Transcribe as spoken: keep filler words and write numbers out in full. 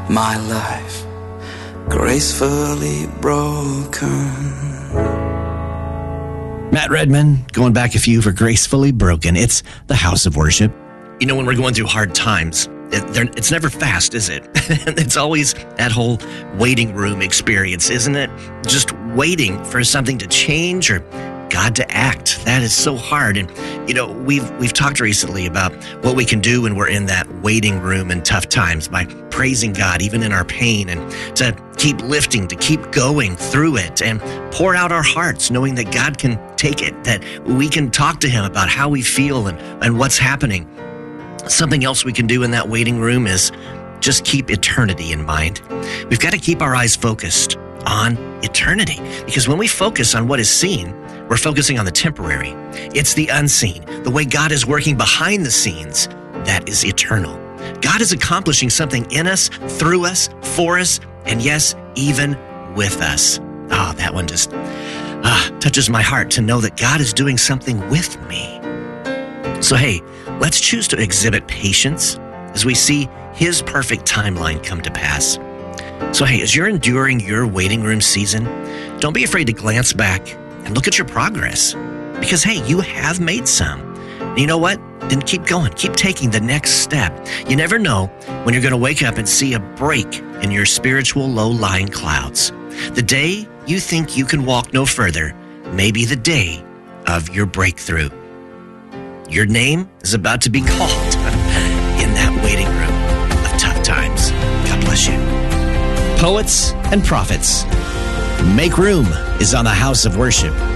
my life gracefully broken. Matt Redman, going back a few for Gracefully Broken. It's the house of worship. You know, when we're going through hard times, it, it's never fast, is it? It's always that whole waiting room experience, isn't it? Just waiting for something to change or God to act. That is so hard. And, you know, we've we've talked recently about what we can do when we're in that waiting room in tough times by praising God, even in our pain, and to keep lifting, to keep going through it and pour out our hearts, knowing that God can take it, that we can talk to him about how we feel and, and what's happening. Something else we can do in that waiting room is just keep eternity in mind. We've got to keep our eyes focused on eternity, because when we focus on what is seen, we're focusing on the temporary. It's the unseen, the way God is working behind the scenes, that is eternal. God is accomplishing something in us, through us, for us, and yes, even with us. Ah, oh, that one just ah, touches my heart to know that God is doing something with me. So hey, let's choose to exhibit patience as we see his perfect timeline come to pass. So hey, as you're enduring your waiting room season, don't be afraid to glance back and look at your progress, because hey, you have made some. And you know what? Then keep going. Keep taking the next step. You never know when you're going to wake up and see a break in your spiritual low-lying clouds. The day you think you can walk no further may be the day of your breakthrough. Your name is about to be called in that waiting room of tough times. God bless you. Poets and Prophets. Make Room is on the House of Worship.